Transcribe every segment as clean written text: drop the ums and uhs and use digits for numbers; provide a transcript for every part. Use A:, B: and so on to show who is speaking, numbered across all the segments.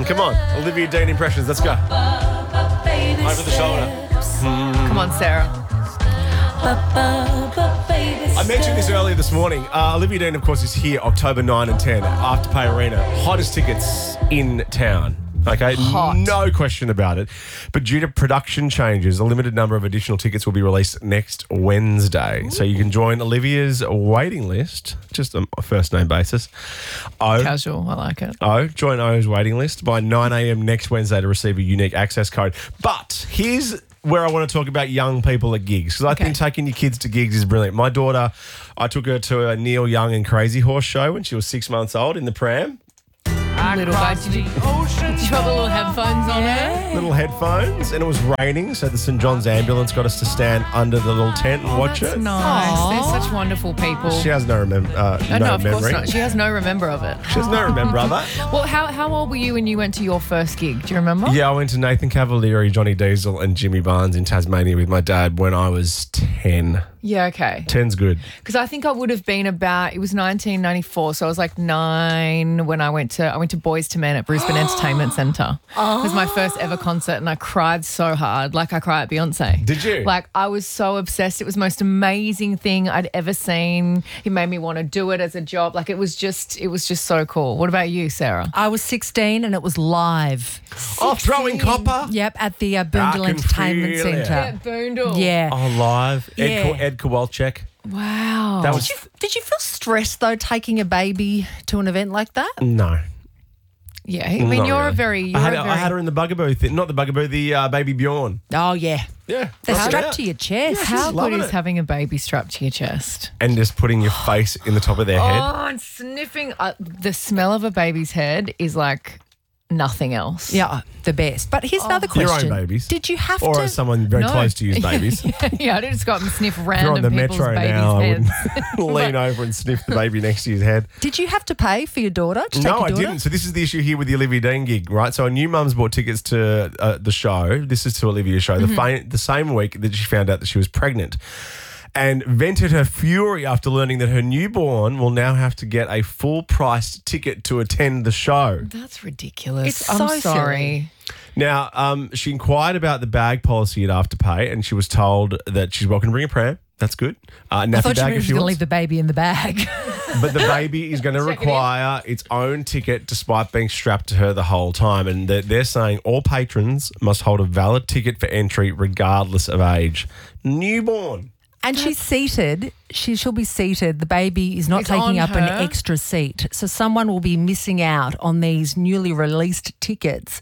A: Come on, Olivia Dean impressions. Let's go. Over the shoulder.
B: Come on, Sarah.
A: I mentioned this earlier this morning. Olivia Dean, of course, is here October 9 and 10, Afterpay Arena. Hottest tickets in town. Okay,
B: Hot.
A: No question about it. But due to production changes, a limited number of additional tickets will be released next Wednesday. So you can join Olivia's waiting list, just a first name basis.
B: Casual. I like it.
A: Join O's waiting list by 9 a.m. next Wednesday to receive a unique access code. But here's where I want to talk about young people at gigs, because I think taking your kids to gigs is brilliant. My daughter, I took her to a Neil Young and Crazy Horse show when she was 6 months old in the pram.
B: Little guy. Did you put the little headphones on her?
A: Little headphones, and it was raining, so the St. John's ambulance got us to stand under the little tent and watch it.
B: Nice.
C: Aww.
B: They're such wonderful people.
A: She has no
B: No, of
A: memory.
B: course not. She has no remember of it.
A: She has no remember of that.
B: Well, how old were you when you went to your first gig? Do you remember?
A: Yeah, I went to Nathan Cavalieri, Johnny Diesel, and Jimmy Barnes in Tasmania with my dad when I was 10.
B: Yeah, okay.
A: 10's good.
B: Because I think I would have been it was 1994, so I was like 9 when I went to Boys to Men at Brisbane Entertainment Centre. It was my first ever concert, and I cried so hard, like I cry at Beyonce.
A: Did you?
B: Like, I was so obsessed. It was the most amazing thing I'd ever seen. It made me want to do it as a job. Like, it was just so cool. What about you, Sarah?
C: I was 16 and it was live.
A: Oh, throwing copper?
C: Yep, at the
A: I
C: Boondall
A: can
C: Entertainment
A: feel it.
C: Centre.
B: Boondall.
C: Yeah.
A: Oh, live.
C: Yeah.
A: Ed Kowalczyk.
B: Wow.
A: That was...
C: Did you feel stressed though taking a baby to an event like that?
A: No.
B: Yeah, I mean,
A: Not
B: you're
A: really.
B: a very...
A: I had her in the Bugaboo thing. Not the Bugaboo, the Baby Bjorn.
C: Oh yeah.
A: Yeah.
C: They're
A: that's
C: strapped
A: it.
C: to your chest.
B: How good
A: loving
B: is
A: it.
B: having a baby strapped to your chest?
A: And just putting your face in the top of their head.
B: Oh, and sniffing. The smell of a baby's head is like nothing else.
C: Yeah, the best. But here's another
A: Your
C: question.
A: own babies.
C: Did you have
A: Or
C: to?
A: as someone very
B: No.
A: close to you's babies.
B: Yeah, I did just go up and sniff
A: If you're on
B: random
A: the
B: people's
A: metro
B: babies'
A: now, I
B: heads.
A: wouldn't lean over and sniff the baby next to his head.
C: Did you have to pay for your daughter to take
A: No,
C: your
A: I
C: daughter?
A: didn't. So this is the issue here with the Olivia Dean gig, right? So a new mum's bought tickets to the show. This is to Olivia's show. The same week that she found out that she was pregnant, and vented her fury after learning that her newborn will now have to get a full-priced ticket to attend the show.
B: That's ridiculous.
C: It's
B: I'm
C: so
B: sorry.
C: silly.
A: Now, she inquired about the bag policy at Afterpay, and she was told that she's welcome to bring a pram. That's good.
C: I
A: Nappy
C: thought you
A: bag
C: were
A: if
C: just
A: she
C: going to
A: wants.
C: leave the baby in the bag.
A: But the baby is going to require its own ticket despite being strapped to her the whole time. And they're saying all patrons must hold a valid ticket for entry regardless of age. Newborn.
C: And she's seated. She'll be seated. The baby is not
B: It's
C: taking
B: on
C: up an
B: her.
C: extra seat. So someone will be missing out on these newly released tickets.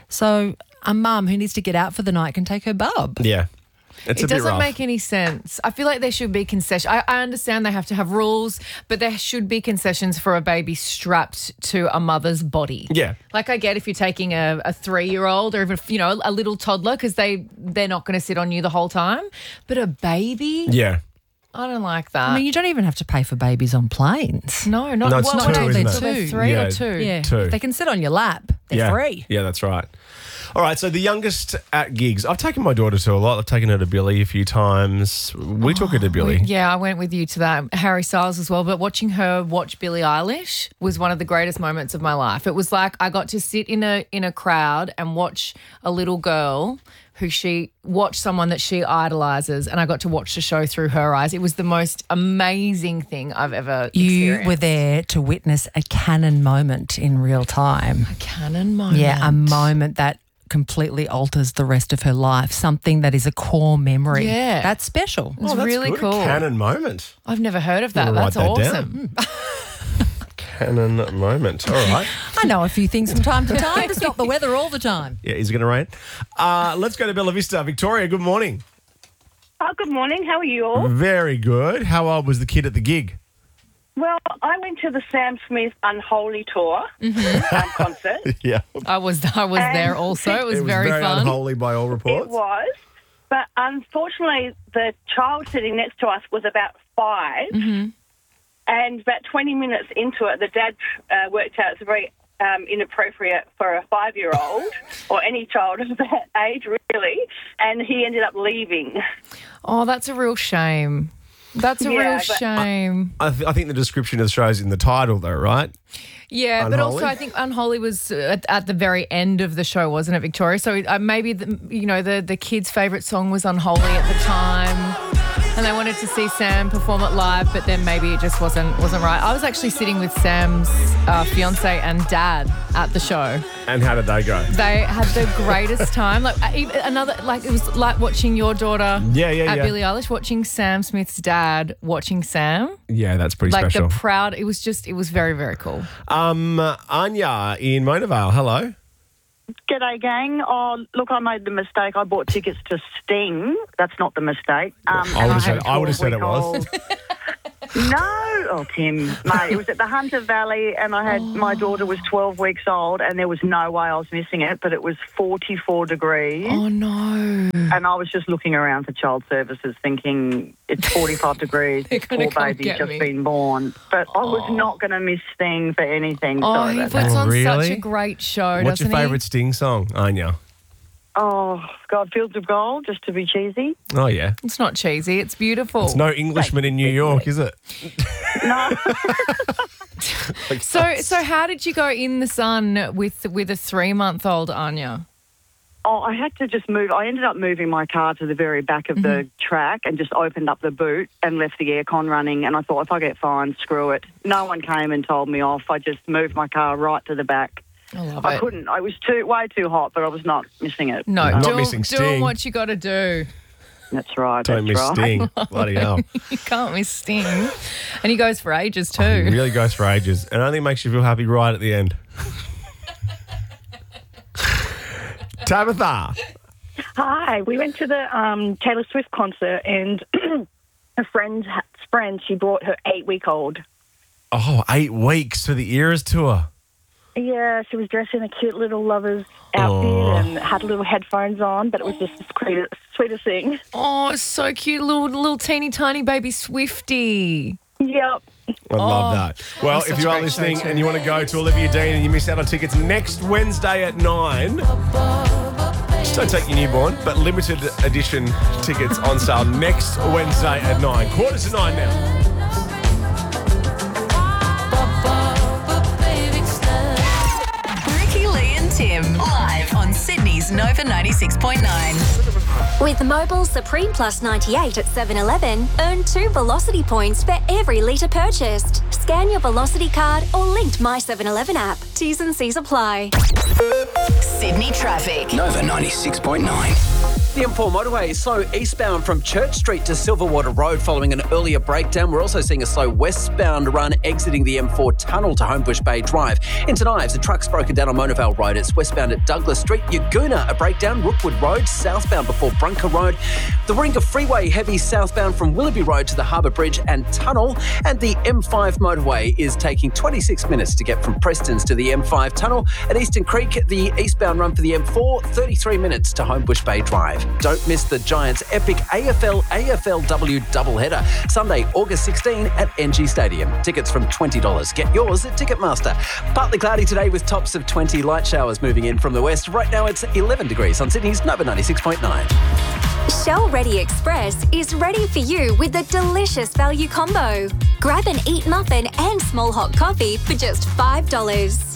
C: So a mum who needs to get out for the night can take her bub.
A: Yeah. It's
B: It
A: a bit
B: doesn't
A: rough.
B: make any sense. I feel like there should be concessions. I understand they have to have rules, but there should be concessions for a baby strapped to a mother's body.
A: Yeah.
B: Like I get if you're taking a 3-year-old or even, a little toddler because they're not going to sit on you the whole time. But a baby?
A: Yeah.
B: I don't like that.
C: I mean, you don't even have to pay for babies on planes.
B: no, not
A: No, it's
B: well,
A: two,
B: no,
A: isn't
B: they're
A: it?
B: They're 3
A: Yeah.
B: or 2.
C: Yeah.
A: Two.
C: They can sit on your lap. They're
A: Yeah.
C: free.
A: Yeah, that's right. All right, so the youngest at gigs. I've taken my daughter to a lot. I've taken her to Billy a few times. We took her to Billy.
B: Yeah, I went with you to that. Harry Styles as well. But watching her watch Billie Eilish was one of the greatest moments of my life. It was like I got to sit in a crowd and watch a little girl who watch someone that she idolizes, and I got to watch the show through her eyes. It was the most amazing thing I've ever
C: You
B: experienced.
C: were there to witness a canon moment in real time.
B: A canon moment.
C: Yeah, a moment that completely alters the rest of her life, something that is a core memory.
B: Yeah.
C: That's special.
B: It's
A: that's
B: really
A: good.
B: cool.
A: A canon moment.
B: I've never heard of that.
A: I'll write
B: That's
A: that
B: awesome.
A: down. Canon moment. All right.
C: I know a few things from time to time, just not the weather all the time.
A: Yeah, is it going to rain? Let's go to Bella Vista. Victoria, good morning.
D: Oh, good morning. How are you all?
A: Very good. How old was the kid at the gig?
D: Well, I went to the Sam Smith Unholy Tour concert.
A: Yeah.
B: I was there also. It was,
A: It was
B: very fun.
A: unholy by all reports.
D: It was. But unfortunately, the child sitting next to us was about 5. And about 20 minutes into it, the dad worked out it's very inappropriate for a 5-year-old or any child of that age, really. And he ended up leaving.
B: Oh, that's a real shame. That's a
D: Yeah,
B: real
D: but-
B: shame.
A: I think the description of the show is in the title, though, right?
B: Yeah, but also
A: Unholy?
B: I think Unholy was at the very end of the show, wasn't it, Victoria? So maybe the kids' favourite song was Unholy at the time, and they wanted to see Sam perform it live, but then maybe it just wasn't right. I was actually sitting with Sam's fiance and dad at the show.
A: And how did they go?
B: They had the greatest time. Like it was like watching your daughter at Billie Eilish, watching Sam Smith's dad watching Sam.
A: Yeah, that's pretty
B: Like
A: special.
B: it was very, very cool.
A: Anya in Monavale, hello.
E: G'day, gang. Oh, look, I made the mistake. I bought tickets to Sting. That's not the mistake.
A: I would have said it was.
E: No. Oh, Tim, mate, it was at the Hunter Valley, and I had my daughter was 12 weeks old, and there was no way I was missing it, but it was 44 degrees.
B: Oh, no.
E: And I was just looking around for child services thinking it's 45 degrees, this
B: gonna
E: poor
B: come
E: baby's
B: get
E: just
B: me.
E: been born. But I was not going to miss Sting for anything.
B: Oh,
E: Sorry
B: he
E: about
B: puts
E: that.
B: on
A: really?
B: such a great show,
A: What's your
B: doesn't he?
A: favourite Sting song, Anya?
E: Oh, God, Fields of Gold, just to be cheesy.
A: Oh, yeah.
B: It's not cheesy. It's beautiful.
A: It's no Englishman in New York, is it?
E: No.
B: So how did you go in the sun with a 3-month-old Anya?
E: Oh, I had to just move. I ended up moving my car to the very back of the track and just opened up the boot and left the aircon running. And I thought, if I get fined, screw it. No one came and told me off. I just moved my car right to the back.
B: I love
E: I
B: it.
E: couldn't. I was way too hot, but I was not missing it.
B: No,
A: Not missing
B: doing
A: Sting.
B: what you got to do.
E: That's right.
A: Don't miss
E: that's right.
A: Sting. Bloody hell.
B: You can't miss Sting. And he goes for ages too.
A: He really goes for ages. And I think it makes you feel happy right at the end. Tabitha.
F: Hi, we went to the Taylor Swift concert, and a friend's friend, she brought her 8-week-old.
A: Oh, 8 weeks for the Eras tour.
F: Yeah, she was dressed in a cute little lover's outfit and had little headphones on, but it was just the sweetest thing.
B: Oh, it's so cute. Little teeny tiny baby Swiftie.
F: Yep.
A: I love that. Well,
B: that's
A: if
B: such
A: you
B: a
A: are
B: great show
A: listening
B: too.
A: and you want to go to Olivia Dean and you miss out on tickets next Wednesday at 9, just don't take your newborn, but limited edition tickets on sale next Wednesday at 9. 8:45 now.
G: Ricky, Lee and Tim, live on Sydney's Nova 96.9.
H: With Mobile Supreme Plus 98 at 7-Eleven, earn 2 Velocity points for every litre purchased. Scan your Velocity card or linked My 7-Eleven app. T's and C's apply.
G: Sydney traffic.
I: Nova 96.9.
J: The M4 motorway is slow eastbound from Church Street to Silverwater Road following an earlier breakdown. We're also seeing a slow westbound run exiting the M4 tunnel to Homebush Bay Drive. Into Knives, a truck's broken down on Monavale Road. It's westbound at Douglas Street. Yagoona, a breakdown. Rookwood Road, southbound before Brunker Road. The Warringah Freeway, heavy southbound from Willoughby Road to the Harbour Bridge and Tunnel. And the M5 motorway is taking 26 minutes to get from Prestons to the M5 tunnel. At Eastern Creek, the eastbound run for the M4, 33 minutes to Homebush Bay Drive. Don't miss the Giants' epic AFL-AFLW doubleheader, Sunday, August 16 at NG Stadium. Tickets from $20. Get yours at Ticketmaster. Partly cloudy today with tops of 20, light showers moving in from the west. Right now it's 11 degrees on Sydney's Nova 96.9.
H: Shell Ready Express is ready for you with a delicious value combo. Grab an Eat muffin and small hot coffee for just $5.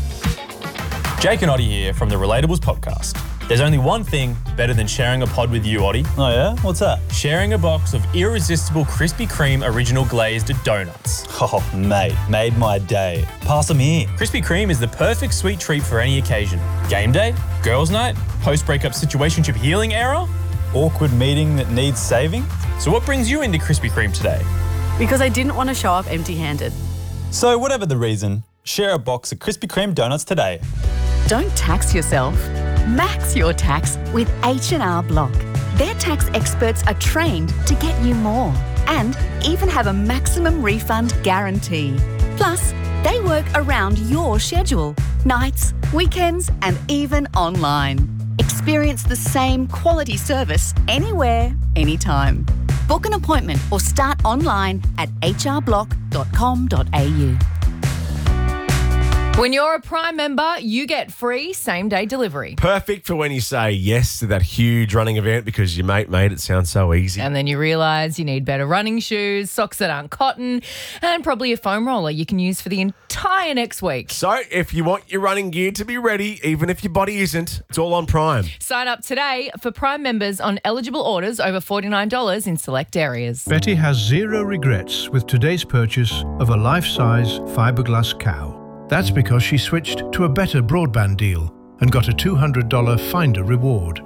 K: Jake and Oddie here from the Relatables podcast. There's only one thing better than sharing a pod with you, Oddie.
L: Oh yeah? What's that?
K: Sharing a box of irresistible Krispy Kreme original glazed donuts.
L: Oh, mate, made my day. Pass them here.
K: Krispy Kreme is the perfect sweet treat for any occasion. Game day, girls' night, post-breakup situationship healing era.
L: Awkward meeting that needs saving.
K: So what brings you into Krispy Kreme today?
M: Because I didn't want to show up empty-handed.
L: So whatever the reason, share a box of Krispy Kreme donuts today.
M: Don't tax yourself. Max your tax with H&R Block. Their tax experts are trained to get you more and even have a maximum refund guarantee. Plus, they work around your schedule, nights, weekends, and even online. Experience the same quality service anywhere, anytime. Book an appointment or start online at hrblock.com.au.
B: When you're a Prime member, you get free same-day delivery.
A: Perfect for when you say yes to that huge running event because your mate made it sound so easy.
B: And then you realise you need better running shoes, socks that aren't cotton, and probably a foam roller you can use for the entire next week.
A: So if you want your running gear to be ready, even if your body isn't, it's all on Prime.
B: Sign up today for Prime members on eligible orders over $49 in select areas.
N: Betty has zero regrets with today's purchase of a life-size fiberglass cow. That's because she switched to a better broadband deal and got a $200 Finder reward.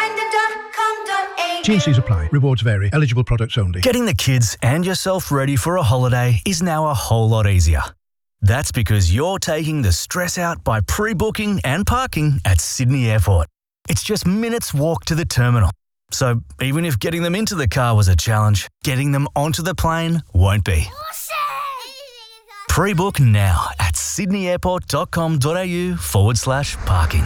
N: T&Cs apply. Rewards vary. Eligible products only.
O: Getting the kids and yourself ready for a holiday is now a whole lot easier. That's because you're taking the stress out by pre-booking and parking at Sydney Airport. It's just minutes walk to the terminal. So even if getting them into the car was a challenge, getting them onto the plane won't be. Pre-book now at sydneyairport.com.au/parking.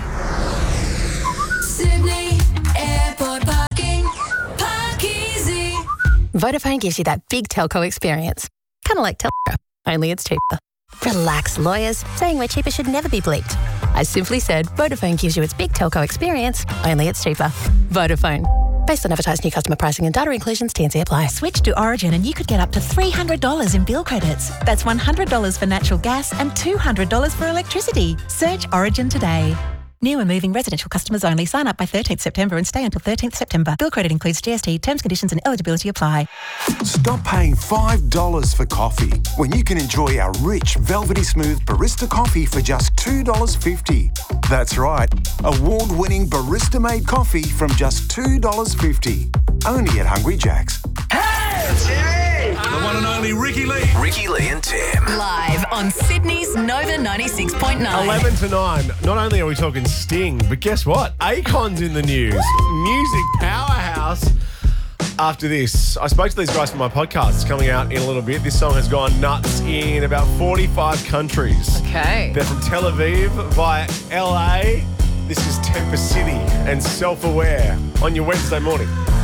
P: Sydney Airport parking. Park easy.
Q: Vodafone gives you that big telco experience. Kind of like Telco, only it's cheaper. Relax, lawyers. Saying we're cheaper should never be bleeped. I simply said Vodafone gives you its big telco experience, only it's cheaper. Vodafone. Based on advertised new customer pricing and data inclusions, T&C apply.
R: Switch to Origin and you could get up to $300 in bill credits. That's $100 for natural gas and $200 for electricity. Search Origin today. New and moving residential customers only. Sign up by 13th September and stay until 13th September. Bill credit includes GST. Terms, conditions and eligibility apply.
S: Stop paying $5 for coffee when you can enjoy our rich, velvety smooth barista coffee for just $2.50. That's right, award-winning barista-made coffee from just $2.50. Only at Hungry Jack's.
I: Hey, Timmy! The one and only Ricky Lee. Ricky Lee and Tim.
G: Live on Sydney's Nova 96.9.
A: 11 to 9. Not only are we talking Sting, but guess what? Akon's in the news. Music powerhouse. After this, I spoke to these guys for my podcast. It's coming out in a little bit. This song has gone nuts in about 45 countries.
B: Okay.
A: They're from Tel Aviv via LA. This is Temper City and Self-Aware on your Wednesday morning.